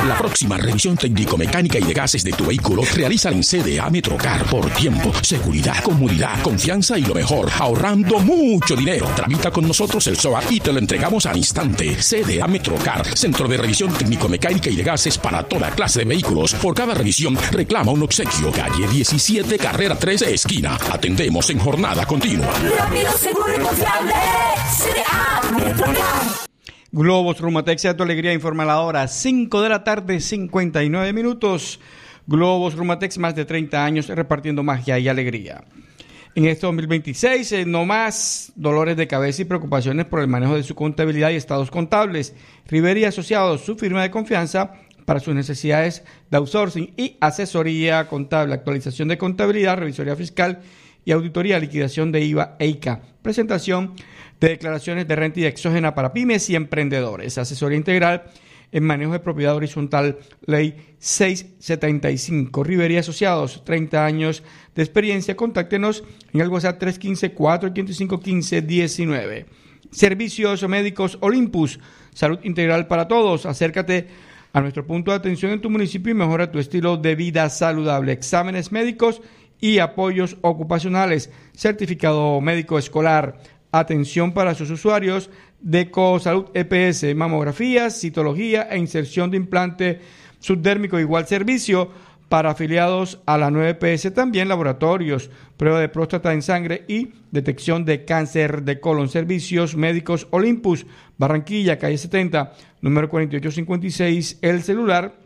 La próxima revisión técnico-mecánica y de gases de tu vehículo realiza en CDA Metrocar por tiempo, seguridad, comodidad, confianza y lo mejor, ahorrando mucho dinero. Tramita con nosotros el SOAT y te lo entregamos al instante. CDA Metrocar, centro de revisión técnico-mecánica y de gases para toda clase de vehículos. Por cada revisión reclama un obsequio. Calle 17, carrera 13, esquina. Atendemos en jornada continua. Rápido, seguro y confiable. CDA Metrocar. Globos Rumatex de tu alegría informa a la hora 5 de la tarde, 59 minutos. Globos Rumatex, más de 30 años repartiendo magia y alegría. En este 2026, no más dolores de cabeza y preocupaciones por el manejo de su contabilidad y estados contables. Rivera y Asociados, su firma de confianza para sus necesidades de outsourcing y asesoría contable, actualización de contabilidad, revisoría fiscal y auditoría, liquidación de IVA e ICA. Presentación de declaraciones de renta y exógena para pymes y emprendedores. Asesoría integral en manejo de propiedad horizontal, ley 675. Rivera y Asociados, 30 años de experiencia. Contáctenos en el WhatsApp 315-485-1519. Servicios médicos Olympus, salud integral para todos. Acércate a nuestro punto de atención en tu municipio y mejora tu estilo de vida saludable. Exámenes médicos y apoyos ocupacionales. Certificado médico escolar. Atención para sus usuarios de EcoSalud EPS, mamografías, citología e inserción de implante subdérmico. Igual servicio para afiliados a la 9PS, también laboratorios, prueba de próstata en sangre y detección de cáncer de colon. Servicios médicos Olympus, Barranquilla, calle 70, número 4856, el celular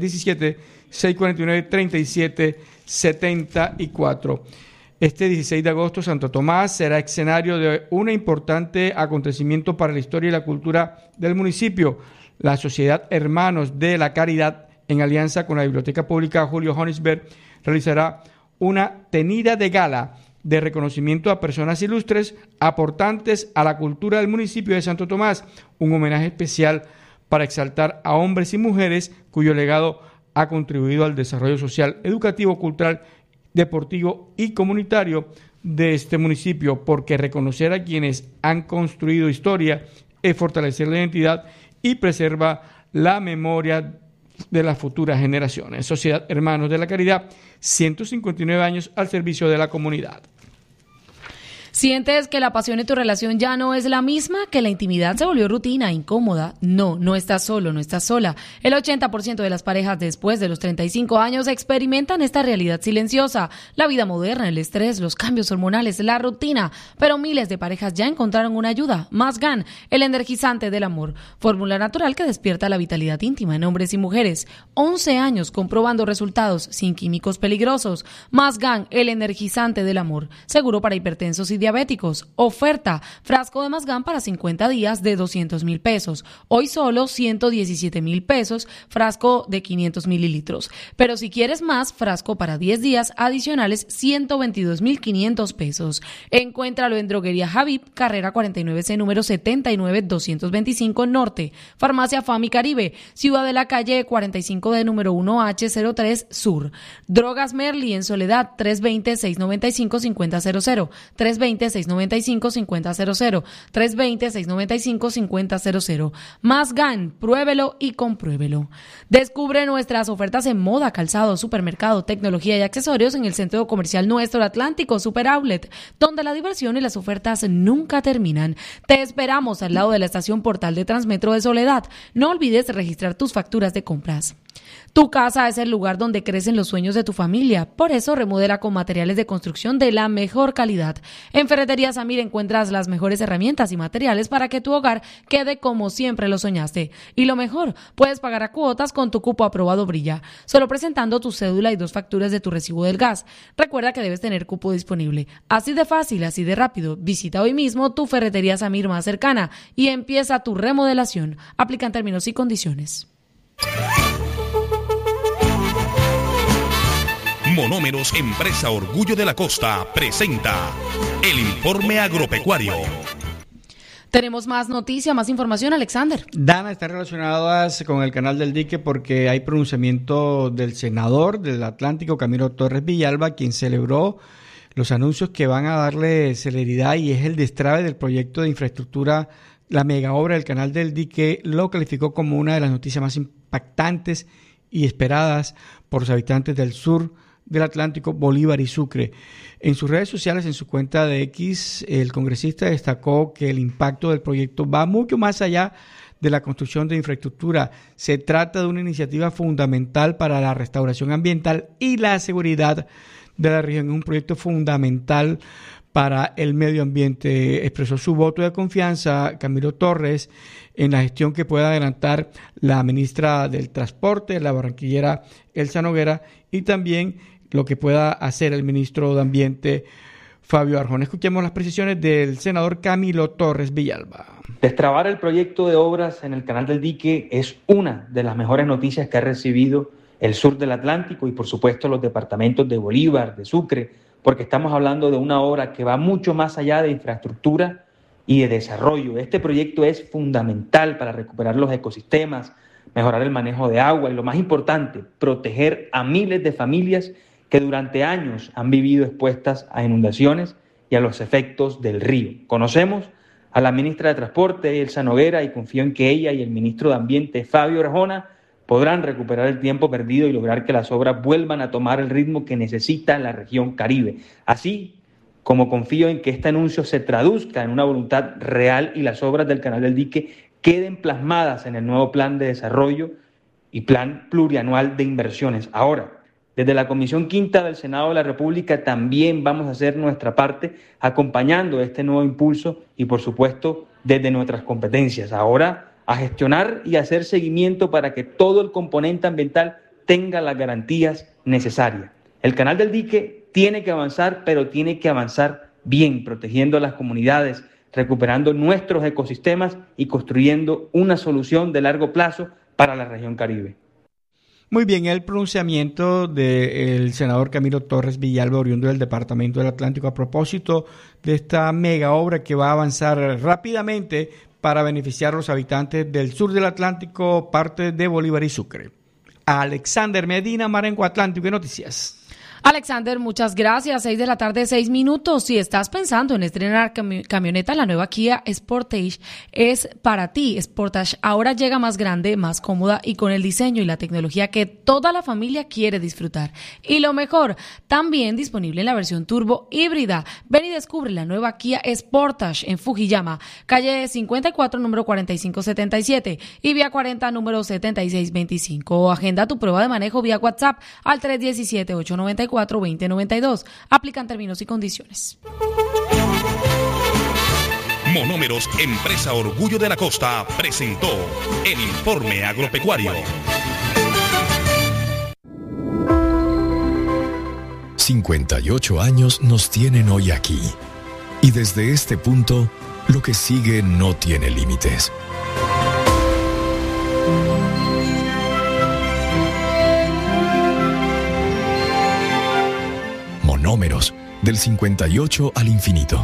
317-649-3774. Este 16 de agosto, Santo Tomás será escenario de un importante acontecimiento para la historia y la cultura del municipio. La Sociedad Hermanos de la Caridad, en alianza con la Biblioteca Pública Julio Honisberg, realizará una tenida de gala de reconocimiento a personas ilustres aportantes a la cultura del municipio de Santo Tomás, un homenaje especial para exaltar a hombres y mujeres cuyo legado ha contribuido al desarrollo social, educativo, cultural, deportivo y comunitario de este municipio, porque reconocer a quienes han construido historia es fortalecer la identidad y preserva la memoria de las futuras generaciones. Sociedad Hermanos de la Caridad, 159 años al servicio de la comunidad. ¿Sientes que la pasión en tu relación ya no es la misma? ¿Que la intimidad se volvió rutina, incómoda? No estás solo, no estás sola. El 80% de las parejas después de los 35 años experimentan esta realidad silenciosa. La vida moderna, el estrés, los cambios hormonales, la rutina. Pero miles de parejas ya encontraron una ayuda. Más GAN, el energizante del amor. Fórmula natural que despierta la vitalidad íntima en hombres y mujeres. 11 años comprobando resultados sin químicos peligrosos. Más GAN, el energizante del amor. Seguro para hipertensos y diabéticos. Oferta, frasco de Masgan para 50 días de 200,000 pesos. Hoy solo 117,000 pesos, frasco de 500 mililitros. Pero si quieres más, frasco para 10 días adicionales, 122,500 pesos. Encuéntralo en Droguería Javib, carrera 49C, número 79225 Norte. Farmacia Fami Caribe, Ciudad de la Calle 45D, número 1H03 Sur. Drogas Merli en Soledad, 320-695-5000. 320-695-5000. 320-695-5000. Más GAN, pruébelo y compruébelo. Descubre nuestras ofertas en moda, calzado, supermercado, tecnología y accesorios en el Centro Comercial Nuestro Atlántico Super Outlet, donde la diversión y las ofertas nunca terminan. Te esperamos al lado de la estación Portal de Transmetro de Soledad. No olvides registrar tus facturas de compras. Tu casa es el lugar donde crecen los sueños de tu familia. Por eso remodela con materiales de construcción de la mejor calidad. En Ferretería Samir encuentras las mejores herramientas y materiales para que tu hogar quede como siempre lo soñaste. Y lo mejor, puedes pagar a cuotas con tu cupo aprobado Brilla, solo presentando tu cédula y 2 facturas de tu recibo del gas. Recuerda que debes tener cupo disponible. Así de fácil, así de rápido. Visita hoy mismo tu Ferretería Samir más cercana y empieza tu remodelación. Aplican términos y condiciones. Monómeros, empresa Orgullo de la Costa, presenta el informe agropecuario. Tenemos más noticias, más información, Alexander. Dana, está relacionadas con el canal del dique porque hay pronunciamiento del senador del Atlántico, Camilo Torres Villalba, quien celebró los anuncios que van a darle celeridad y es el destrabe del proyecto de infraestructura. La mega obra del canal del dique lo calificó como una de las noticias más impactantes y esperadas por los habitantes del sur del Atlántico, Bolívar y Sucre. En sus redes sociales, en su cuenta de X, el congresista destacó que el impacto del proyecto va mucho más allá de la construcción de infraestructura. Se trata de una iniciativa fundamental para la restauración ambiental y la seguridad de la región. Es un proyecto fundamental para el medio ambiente. Expresó su voto de confianza Camilo Torres en la gestión que pueda adelantar la ministra del Transporte, la barranquillera Elsa Noguera, y también lo que pueda hacer el ministro de Ambiente, Fabio Arjona. Escuchemos las precisiones del senador Camilo Torres Villalba. Destrabar el proyecto de obras en el Canal del Dique es una de las mejores noticias que ha recibido el sur del Atlántico y por supuesto los departamentos de Bolívar, de Sucre, porque estamos hablando de una obra que va mucho más allá de infraestructura y de desarrollo. Este proyecto es fundamental para recuperar los ecosistemas, mejorar el manejo de agua y, lo más importante, proteger a miles de familias que durante años han vivido expuestas a inundaciones y a los efectos del río. Conocemos a la ministra de Transporte, Elsa Noguera, y confío en que ella y el ministro de Ambiente, Fabio Arjona, podrán recuperar el tiempo perdido y lograr que las obras vuelvan a tomar el ritmo que necesita la región Caribe. Así como confío en que este anuncio se traduzca en una voluntad real y las obras del Canal del Dique queden plasmadas en el nuevo plan de desarrollo y plan plurianual de inversiones. Ahora, desde la Comisión Quinta del Senado de la República también vamos a hacer nuestra parte acompañando este nuevo impulso y, por supuesto, desde nuestras competencias. Ahora, a gestionar y hacer seguimiento para que todo el componente ambiental tenga las garantías necesarias. El Canal del Dique tiene que avanzar, pero tiene que avanzar bien, protegiendo a las comunidades, recuperando nuestros ecosistemas y construyendo una solución de largo plazo para la región Caribe. Muy bien, el pronunciamiento del senador Camilo Torres Villalba, oriundo del Departamento del Atlántico, a propósito de esta mega obra que va a avanzar rápidamente para beneficiar a los habitantes del sur del Atlántico, parte de Bolívar y Sucre. Alexander Medina, Marengo Atlántico y Noticias. Alexander, muchas gracias. 6 de la tarde, 6 minutos. Si estás pensando en estrenar camioneta, la nueva Kia Sportage es para ti. Sportage ahora llega más grande, más cómoda y con el diseño y la tecnología que toda la familia quiere disfrutar. Y lo mejor, también disponible en la versión turbo híbrida. Ven y descubre la nueva Kia Sportage en Fujiyama, calle 54, número 4577 y vía 40, número 7625. Agenda tu prueba de manejo vía WhatsApp al 317-894-2092. Aplican términos y condiciones. Monómeros, empresa orgullo de la costa, presentó el informe agropecuario. 58 años nos tienen hoy aquí. Y desde este punto, lo que sigue no tiene límites. Monómeros, del 58 al infinito.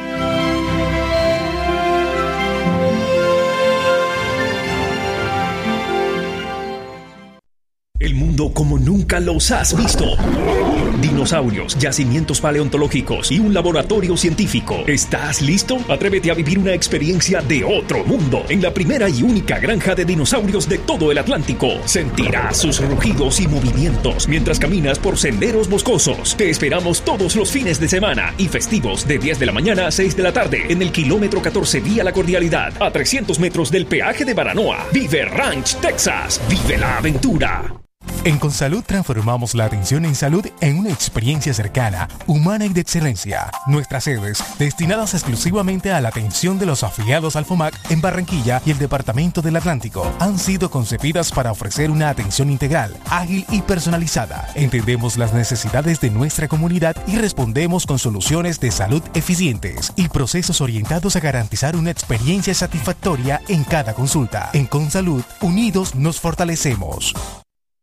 El mundo como nunca los has visto. Dinosaurios, yacimientos paleontológicos y un laboratorio científico. ¿Estás listo? Atrévete a vivir una experiencia de otro mundo en la primera y única granja de dinosaurios de todo el Atlántico. Sentirás sus rugidos y movimientos mientras caminas por senderos boscosos. Te esperamos todos los fines de semana y festivos de 10 de la mañana a 6 de la tarde en el kilómetro 14 vía La Cordialidad, a 300 metros del peaje de Baranoa. Vive Ranch, Texas. Vive la aventura. En Consalud transformamos la atención en salud en una experiencia cercana, humana y de excelencia. Nuestras sedes, destinadas exclusivamente a la atención de los afiliados al FOMAC en Barranquilla y el Departamento del Atlántico, han sido concebidas para ofrecer una atención integral, ágil y personalizada. Entendemos las necesidades de nuestra comunidad y respondemos con soluciones de salud eficientes y procesos orientados a garantizar una experiencia satisfactoria en cada consulta. En Consalud, unidos nos fortalecemos.